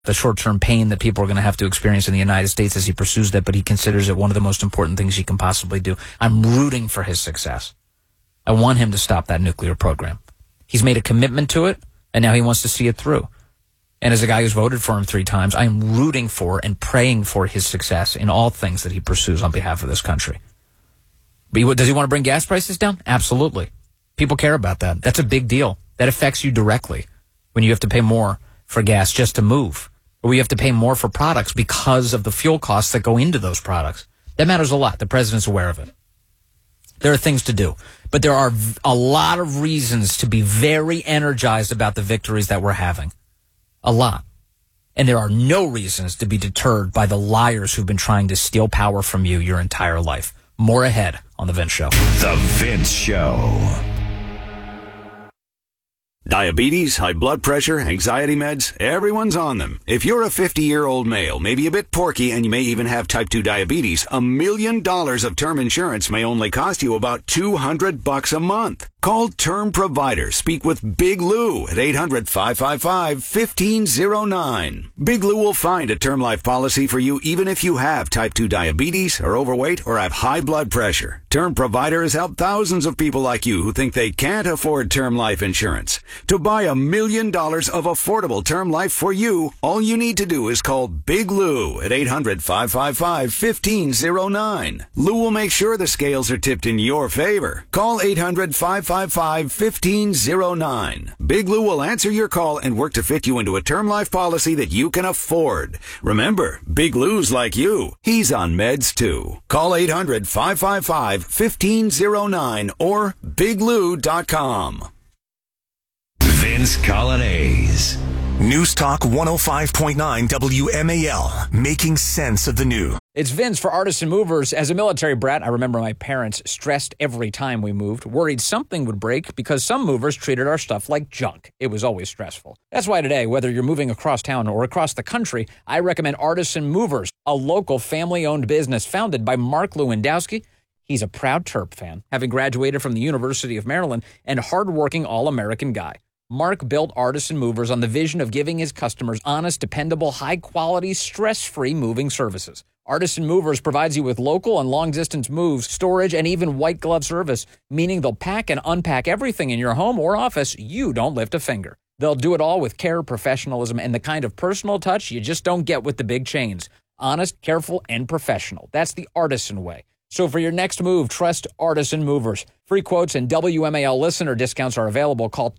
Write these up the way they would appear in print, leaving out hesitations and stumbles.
the short-term pain that people are going to have to experience in the United States as he pursues that, but he considers it one of the most important things he can possibly do. I'm rooting for his success. I want him to stop that nuclear program. He's made a commitment to it, and now he wants to see it through. And as a guy who's voted for him 3 times, I am rooting for and praying for his success in all things that he pursues on behalf of this country. But does he want to bring gas prices down? Absolutely. People care about that. That's a big deal. That affects you directly when you have to pay more for gas just to move, or you have to pay more for products because of the fuel costs that go into those products. That matters a lot. The president's aware of it. There are things to do, but there are a lot of reasons to be very energized about the victories that we're having. A lot. And there are no reasons to be deterred by the liars who've been trying to steal power from you your entire life. More ahead on The Vince Show. The Vince Show. Diabetes, high blood pressure, anxiety meds, everyone's on them. If you're a 50-year-old male, maybe a bit porky, and you may even have type 2 diabetes, $1 million of term insurance may only cost you about $200 a month. Call Term Provider. Speak with Big Lou at 800-555-1509. Big Lou will find a term life policy for you even if you have type 2 diabetes, are overweight, or have high blood pressure. Term Provider has helped thousands of people like you who think they can't afford term life insurance. To buy $1 million of affordable term life for you, all you need to do is call Big Lou at 800-555-1509. Lou will make sure the scales are tipped in your favor. Call 800-555-1509. Big Lou will answer your call and work to fit you into a term life policy that you can afford. Remember, Big Lou's like you. He's on meds too. Call 800-555-1509 or biglou.com. Vince Coglianese. News Talk 105.9 WMAL, making sense of the new. It's Vince for Artisan Movers. As a military brat, I remember my parents stressed every time we moved, worried something would break because some movers treated our stuff like junk. It was always stressful. That's why today, whether you're moving across town or across the country, I recommend Artisan Movers, a local family-owned business founded by Mark Lewandowski. He's a proud Terp fan, having graduated from the University of Maryland, and hardworking all-American guy. Mark built Artisan Movers on the vision of giving his customers honest, dependable, high-quality, stress-free moving services. Artisan Movers provides you with local and long-distance moves, storage, and even white-glove service, meaning they'll pack and unpack everything in your home or office. You don't lift a finger. They'll do it all with care, professionalism, and the kind of personal touch you just don't get with the big chains. Honest, careful, and professional. That's the Artisan way. So for your next move, trust Artisan Movers. Free quotes and WMAL listener discounts are available. Call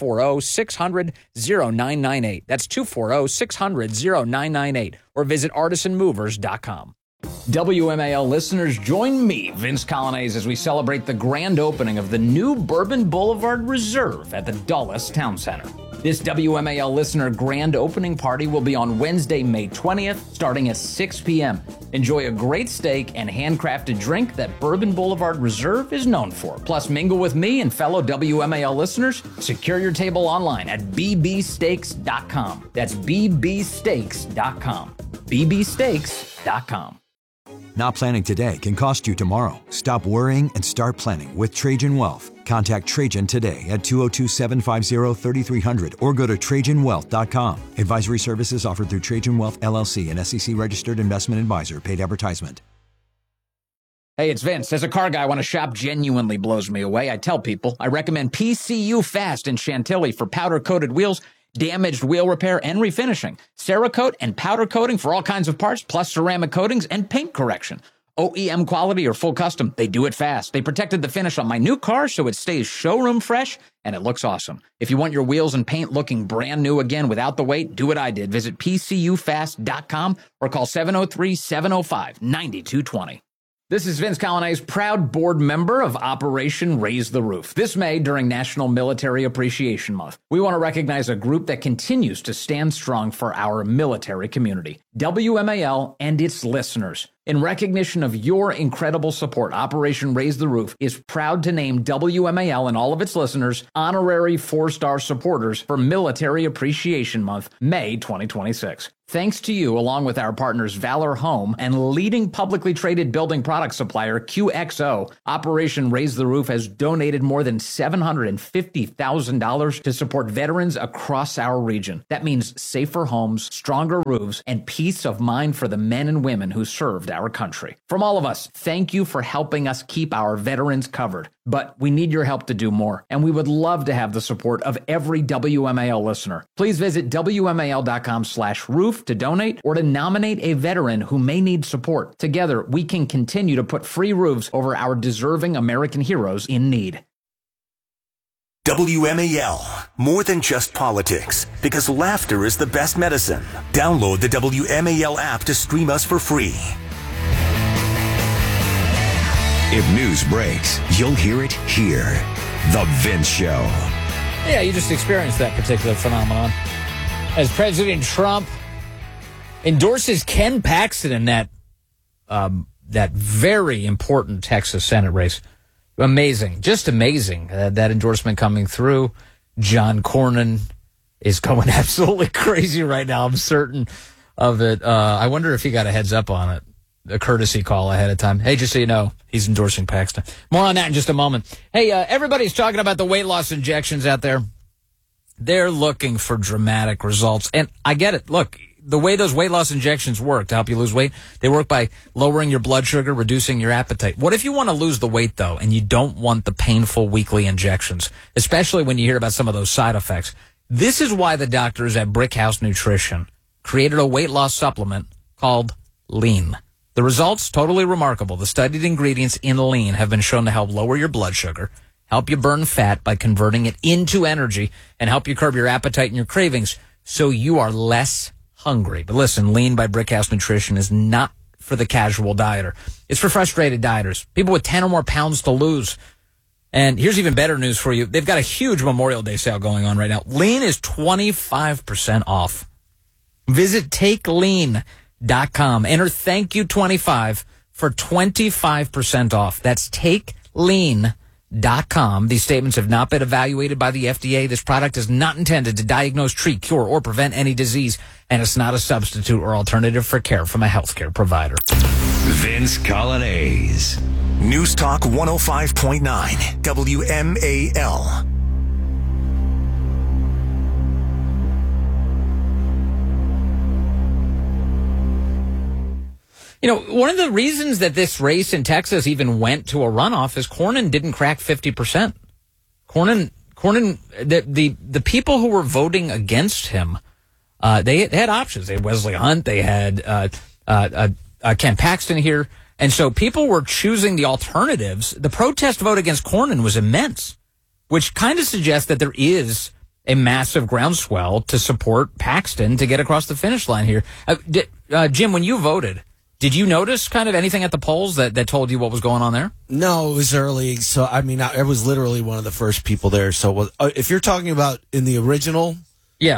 240-600-0998. That's 240-600-0998. Or visit artisanmovers.com. WMAL listeners, join me, Vince Coglianese, as we celebrate the grand opening of the new Bourbon Boulevard Reserve at the Dulles Town Center. This WMAL listener grand opening party will be on Wednesday, May 20th, starting at 6 p.m. Enjoy a great steak and handcrafted drink that Bourbon Boulevard Reserve is known for. Plus, mingle with me and fellow WMAL listeners. Secure your table online at bbsteaks.com. That's bbsteaks.com. bbsteaks.com. Not planning today can cost you tomorrow. Stop worrying and start planning with Trajan Wealth. Contact Trajan today at 202-750-3300 or go to TrajanWealth.com. Advisory services offered through Trajan Wealth, LLC, an SEC-registered investment advisor. Paid advertisement. Hey, it's Vince. As a car guy, when a shop genuinely blows me away, I tell people I recommend PCU Fast in Chantilly for powder-coated wheels, damaged wheel repair, and refinishing. Cerakote and powder coating for all kinds of parts, plus ceramic coatings and paint correction. OEM quality or full custom, they do it fast. They protected the finish on my new car so it stays showroom fresh and it looks awesome. If you want your wheels and paint looking brand new again without the wait, do what I did. Visit PCUfast.com or call 703-705-9220. This is Vince Coglianese, proud board member of Operation Raise the Roof. This May, during National Military Appreciation Month, we want to recognize a group that continues to stand strong for our military community, WMAL and its listeners. In recognition of your incredible support, Operation Raise the Roof is proud to name WMAL and all of its listeners honorary 4-star supporters for Military Appreciation Month, May 2026. Thanks to you, along with our partners Valor Home and leading publicly traded building product supplier QXO, Operation Raise the Roof has donated more than $750,000 to support veterans across our region. That means safer homes, stronger roofs, and peace of mind for the men and women who served our country. From all of us, thank you for helping us keep our veterans covered. But we need your help to do more, and we would love to have the support of every WMAL listener. Please visit WMAL.com/roof to donate or to nominate a veteran who may need support. Together, we can continue to put free roofs over our deserving American heroes in need. WMAL, more than just politics, because laughter is the best medicine. Download the WMAL app to stream us for free. If news breaks, you'll hear it here. The Vince Show. Yeah, you just experienced that particular phenomenon. As President Trump endorses Ken Paxton in that very important Texas Senate race. Amazing. Just amazing. That endorsement coming through. John Cornyn is going absolutely crazy right now. I'm certain of it. I wonder if he got a heads up on it. A courtesy call ahead of time. Hey, just so you know, he's endorsing Paxton. More on that in just a moment. Hey, everybody's talking about the weight loss injections out there. They're looking for dramatic results. And I get it. Look, the way those weight loss injections work to help you lose weight, they work by lowering your blood sugar, reducing your appetite. What if you want to lose the weight, though, and you don't want the painful weekly injections, especially when you hear about some of those side effects? This is why the doctors at Brickhouse Nutrition created a weight loss supplement called Lean. The results, totally remarkable. The studied ingredients in Lean have been shown to help lower your blood sugar, help you burn fat by converting it into energy, and help you curb your appetite and your cravings so you are less hungry. But listen, Lean by Brickhouse Nutrition is not for the casual dieter. It's for frustrated dieters, people with 10 or more pounds to lose. And here's even better news for you. They've got a huge Memorial Day sale going on right now. Lean is 25% off. Visit TakeLean.com. Enter thank you 25 for 25% off. That's TakeLean.com. These statements have not been evaluated by the FDA. This product is not intended to diagnose, treat, cure, or prevent any disease, and it's not a substitute or alternative for care from a healthcare provider. Vince Colonnese. News Talk 105.9 WMAL. You know, one of the reasons that this race in Texas even went to a runoff is Cornyn didn't crack 50%. Cornyn, the people who were voting against him, they had options. They had Wesley Hunt, they had Ken Paxton here, and so people were choosing the alternatives. The protest vote against Cornyn was immense, which kind of suggests that there is a massive groundswell to support Paxton to get across the finish line here. Jim, when you voted, did you notice kind of anything at the polls that told you what was going on there? No, it was early. So, I mean, I was literally one of the first people there. So, if you're talking about in the original, yeah,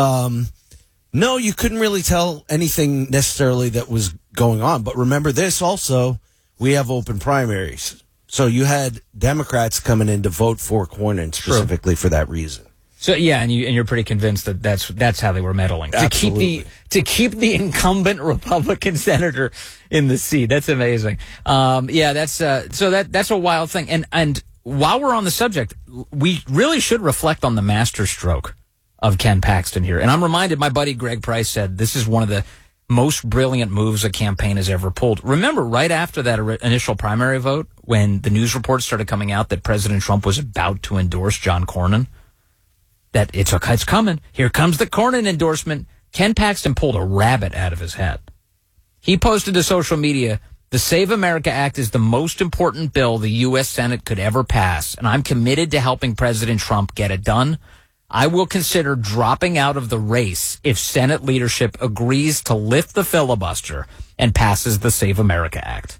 no, you couldn't really tell anything necessarily that was going on. But remember this also, we have open primaries. So you had Democrats coming in to vote for Cornyn specifically for that reason. So yeah, and you're pretty convinced that that's how they were meddling Absolutely. to keep the incumbent Republican senator in the seat. That's amazing. Yeah, that's a wild thing. And while we're on the subject, we really should reflect on the masterstroke of Ken Paxton here. And I'm reminded, my buddy Greg Price said this is one of the most brilliant moves a campaign has ever pulled. Remember, right after that initial primary vote, when the news reports started coming out that President Trump was about to endorse John Cornyn, that it's coming. Here comes the Cornyn endorsement. Ken Paxton pulled a rabbit out of his hat. He posted to social media, "The Save America Act is the most important bill the U.S. Senate could ever pass, and I'm committed to helping President Trump get it done. I will consider dropping out of the race if Senate leadership agrees to lift the filibuster and passes the Save America Act."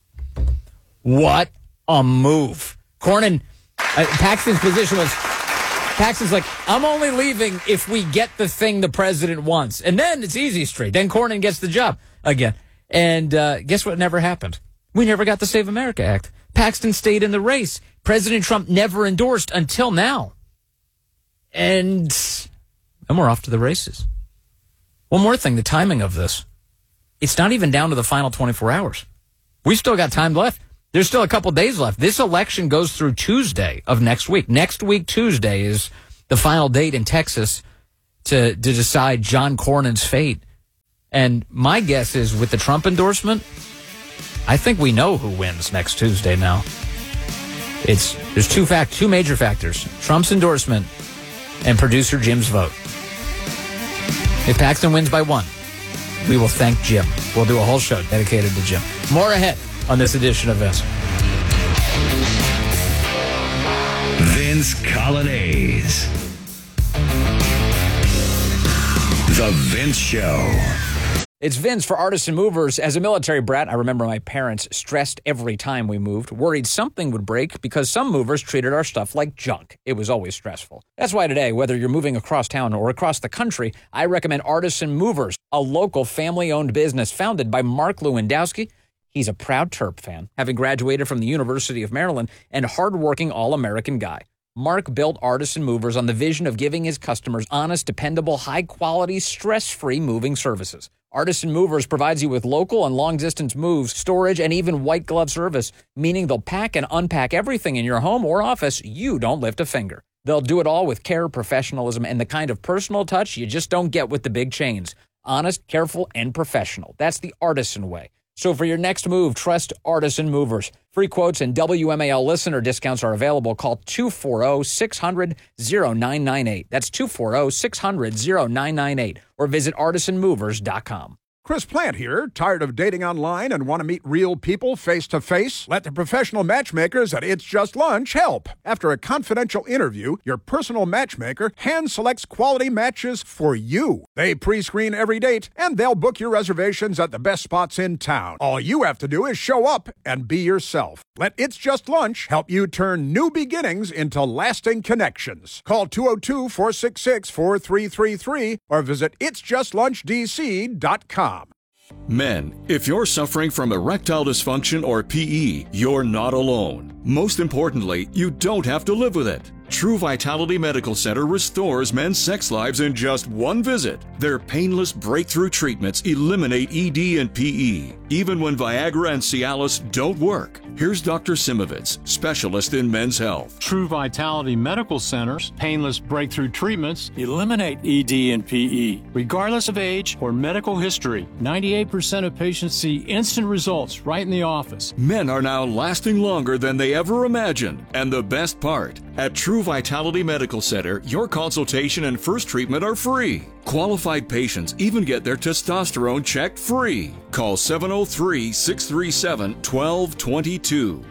What a move. Cornyn, Paxton's position was, Paxton's like, I'm only leaving if we get the thing the president wants. And then it's easy street. Then Cornyn gets the job again. And guess what never happened? We never got the Save America Act. Paxton stayed in the race. President Trump never endorsed until now. And we're off to the races. One more thing, the timing of this. It's not even down to the final 24 hours. We've still got time left. There's still a couple days left. This election goes through Tuesday of next week. Next week, Tuesday, is the final date in Texas to decide John Cornyn's fate. And my guess is with the Trump endorsement, I think we know who wins next Tuesday now. There's two major factors: Trump's endorsement and producer Jim's vote. If Paxton wins by 1, we will thank Jim. We'll do a whole show dedicated to Jim. More ahead on this edition of Vince. Vince Colonnese. The Vince Show. It's Vince for Artisan Movers. As a military brat, I remember my parents stressed every time we moved, worried something would break because some movers treated our stuff like junk. It was always stressful. That's why today, whether you're moving across town or across the country, I recommend Artisan Movers, a local family-owned business founded by Mark Lewandowski. He's a proud Terp fan, having graduated from the University of Maryland, and hardworking all-American guy. Mark built Artisan Movers on the vision of giving his customers honest, dependable, high-quality, stress-free moving services. Artisan Movers provides you with local and long-distance moves, storage, and even white glove service, meaning they'll pack and unpack everything in your home or office. You don't lift a finger. They'll do it all with care, professionalism, and the kind of personal touch you just don't get with the big chains. Honest, careful, and professional. That's the Artisan way. So for your next move, trust Artisan Movers. Free quotes and WMAL listener discounts are available. Call 240-600-0998. That's 240-600-0998. Or visit artisanmovers.com. Chris Plant here. Tired of dating online and want to meet real people face-to-face? Let the professional matchmakers at It's Just Lunch help. After a confidential interview, your personal matchmaker hand-selects quality matches for you. They pre-screen every date, and they'll book your reservations at the best spots in town. All you have to do is show up and be yourself. Let It's Just Lunch help you turn new beginnings into lasting connections. Call 202-466-4333 or visit itsjustlunchdc.com. Men, if you're suffering from erectile dysfunction or PE, you're not alone. Most importantly, you don't have to live with it. True Vitality Medical Center restores men's sex lives in just one visit. Their painless breakthrough treatments eliminate ED and PE, even when Viagra and Cialis don't work. Here's Dr. Simovitz, specialist in men's health. True Vitality Medical Center's painless breakthrough treatments eliminate ED and PE, regardless of age or medical history. 98% of patients see instant results right in the office. Men are now lasting longer than they ever imagined. And the best part, at True Vitality Medical Center, your consultation and first treatment are free. Qualified patients even get their testosterone checked free. Call 703-637-1222.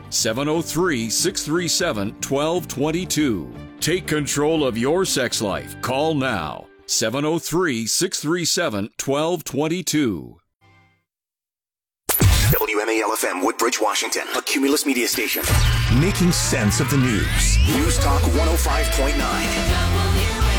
703-637-1222. Take control of your sex life. Call now. 703-637-1222. WMAL-FM Woodbridge, Washington, a Cumulus media station. Making sense of the news. News Talk 105.9.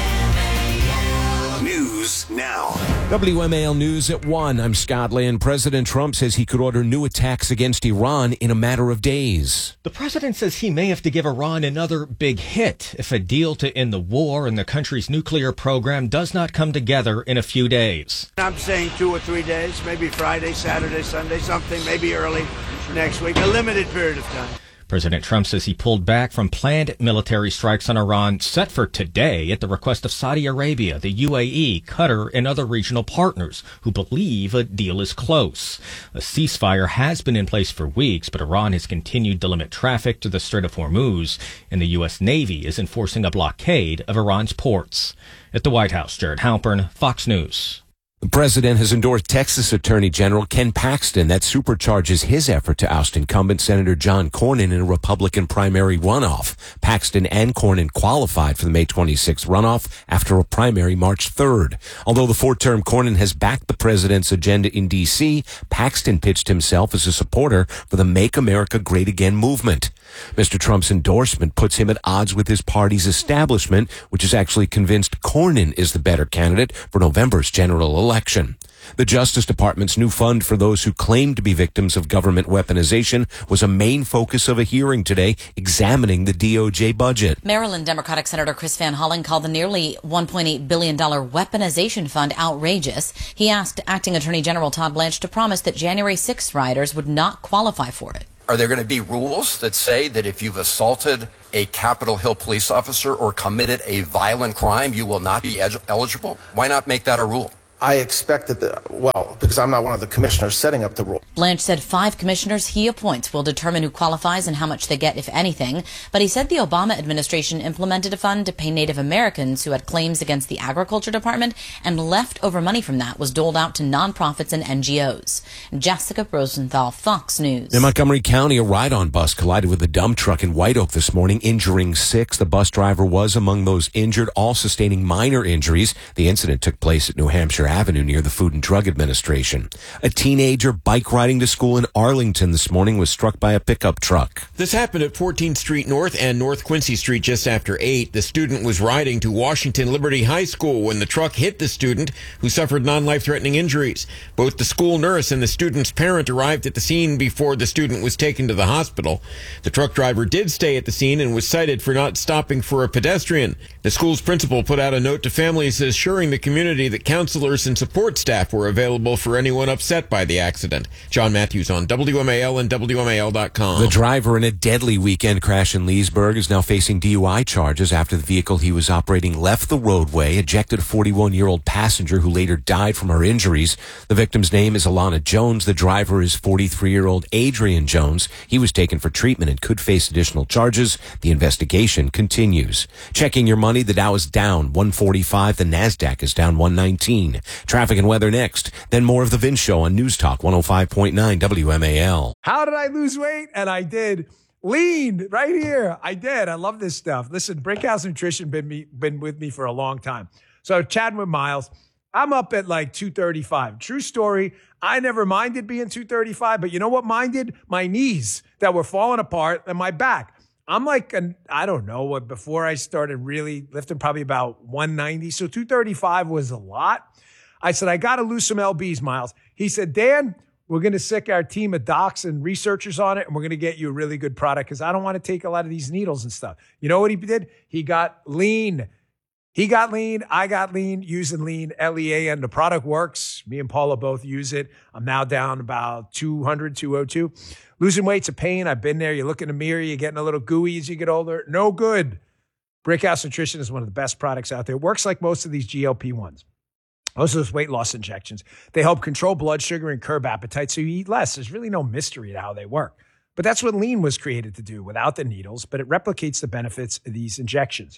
News now. WMAL News at 1. I'm Scott Lynn. President Trump says he could order new attacks against Iran in a matter of days. The president says he may have to give Iran another big hit if a deal to end the war and the country's nuclear program does not come together in a few days. I'm saying 2 or 3 days, maybe Friday, Saturday, Sunday, something, maybe early next week, a limited period of time. President Trump says he pulled back from planned military strikes on Iran set for today at the request of Saudi Arabia, the UAE, Qatar, and other regional partners who believe a deal is close. A ceasefire has been in place for weeks, but Iran has continued to limit traffic to the Strait of Hormuz, and the U.S. Navy is enforcing a blockade of Iran's ports. At the White House, Jared Halpern, Fox News. The president has endorsed Texas Attorney General Ken Paxton. That supercharges his effort to oust incumbent Senator John Cornyn in a Republican primary runoff. Paxton and Cornyn qualified for the May 26th runoff after a primary March 3rd. Although the four-term Cornyn has backed the president's agenda in D.C., Paxton pitched himself as a supporter for the Make America Great Again movement. Mr. Trump's endorsement puts him at odds with his party's establishment, which is actually convinced Cornyn is the better candidate for November's general election. The Justice Department's new fund for those who claim to be victims of government weaponization was a main focus of a hearing today examining the DOJ budget. Maryland Democratic Senator Chris Van Hollen called the nearly $1.8 billion weaponization fund outrageous. He asked Acting Attorney General Todd Blanche to promise that January 6th rioters would not qualify for it. Are there going to be rules that say that if you've assaulted a Capitol Hill police officer or committed a violent crime, you will not be eligible? Why not make that a rule? I expect that, because I'm not one of the commissioners setting up the rule. Blanche said 5 commissioners he appoints will determine who qualifies and how much they get, if anything. But he said the Obama administration implemented a fund to pay Native Americans who had claims against the Agriculture Department, and leftover money from that was doled out to nonprofits and NGOs. Jessica Rosenthal, Fox News. In Montgomery County, a ride-on bus collided with a dump truck in White Oak this morning, injuring 6. The bus driver was among those injured, all sustaining minor injuries. The incident took place at New Hampshire Avenue near the Food and Drug Administration. A teenager bike riding to school in Arlington this morning was struck by a pickup truck. This happened at 14th Street North and North Quincy Street just after 8. The student was riding to Washington Liberty High School when the truck hit the student, who suffered non-life-threatening injuries. Both the school nurse and the student's parent arrived at the scene before the student was taken to the hospital. The truck driver did stay at the scene and was cited for not stopping for a pedestrian. The school's principal put out a note to families assuring the community that counselors and support staff were available for anyone upset by the accident. John Matthews on WMAL and WMAL.com. The driver in a deadly weekend crash in Leesburg is now facing DUI charges after the vehicle he was operating left the roadway, ejected a 41-year-old passenger who later died from her injuries. The victim's name is Alana Jones. The driver is 43-year-old Adrian Jones. He was taken for treatment and could face additional charges. The investigation continues. Checking your money, the Dow is down 145. The NASDAQ is down 119. Traffic and weather next. Then more of The Vince Show on News Talk 105.9 WMAL. How did I lose weight? And I did. Lean right here. I did. I love this stuff. Listen, Brickhouse Nutrition been with me for a long time. So chatting with Miles, I'm up at like 235. True story. I never minded being 235, but you know what minded? My knees that were falling apart and my back. I'm like, I don't know what, before I started really lifting, probably about 190. So 235 was a lot. I said, I got to lose some LBs, Miles. He said, Dan, we're going to sick our team of docs and researchers on it, and we're going to get you a really good product because I don't want to take a lot of these needles and stuff. You know what he did? He got lean. He got lean. I got lean, using lean, LEAN. The product works. Me and Paula both use it. I'm now down about 200, 202. Losing weight's a pain. I've been there. You look in the mirror, you're getting a little gooey as you get older. No good. Brickhouse Nutrition is one of the best products out there. It works like most of these GLP-1s. Most of those weight loss injections. They help control blood sugar and curb appetite, so you eat less. There's really no mystery to how they work. But that's what lean was created to do, without the needles, but it replicates the benefits of these injections.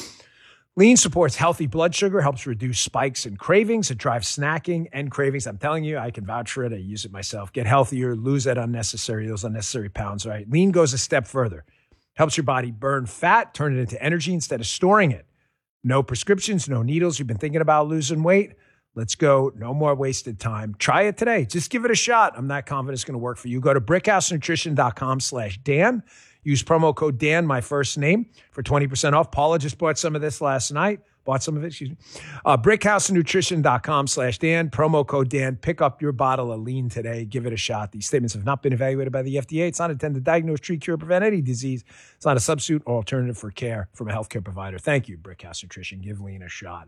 Lean supports healthy blood sugar, helps reduce spikes and cravings. It drives snacking and cravings. I'm telling you, I can vouch for it. I use it myself. Get healthier, lose those unnecessary pounds, right? Lean goes a step further. Helps your body burn fat, turn it into energy instead of storing it. No prescriptions, no needles. You've been thinking about losing weight? Let's go. No more wasted time. Try it today. Just give it a shot. I'm not confident it's going to work for you. Go to brickhousenutrition.com/Dan. Use promo code Dan, my first name, for 20% off. Paula just bought some of this last night. Brickhousenutrition.com/Dan. Promo code Dan. Pick up your bottle of lean today. Give it a shot. These statements have not been evaluated by the FDA. It's not intended to diagnose, treat, cure, or prevent any disease. It's not a substitute or alternative for care from a healthcare provider. Thank you, Brickhouse Nutrition. Give lean a shot.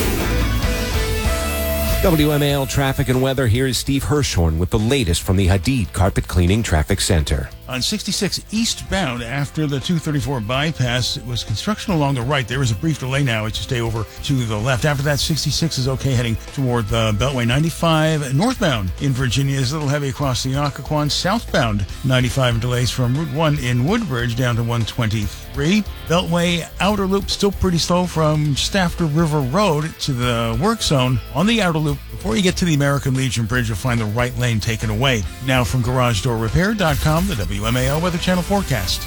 WMAL traffic and weather. Here is Steve Hirschhorn with the latest from the Hadid Carpet Cleaning Traffic Center. On 66 eastbound after the 234 bypass, it was construction along the right. There is a brief delay now. It's just stay over to the left. After that, 66 is okay heading toward the Beltway. 95 northbound in Virginia is a little heavy across the Occoquan. Southbound, 95 delays from Route 1 in Woodbridge down to 123. Beltway outer loop still pretty slow from just after River Road to the work zone. On the outer loop, before you get to the American Legion Bridge, you'll find the right lane taken away. Now from GarageDoorRepair.com, the WMAL Weather Channel forecast.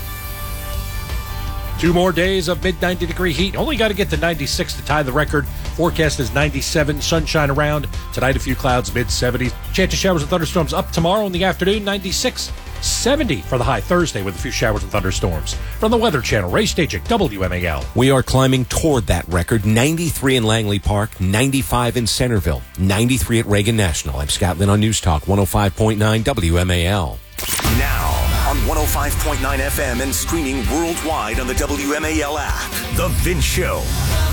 2 more days of mid-90-degree heat. Only got to get to 96 to tie the record. Forecast is 97, sunshine around. Tonight, a few clouds, mid-70s. Chance of showers and thunderstorms up tomorrow in the afternoon, 96. 70 for the high Thursday with a few showers and thunderstorms. From the Weather Channel, Ray Stagik, WMAL. We are climbing toward that record. 93 in Langley Park, 95 in Centerville, 93 at Reagan National. I'm Scott Lynn on News Talk 105.9 WMAL. Now on 105.9 FM and streaming worldwide on the WMAL app. The Vince Show.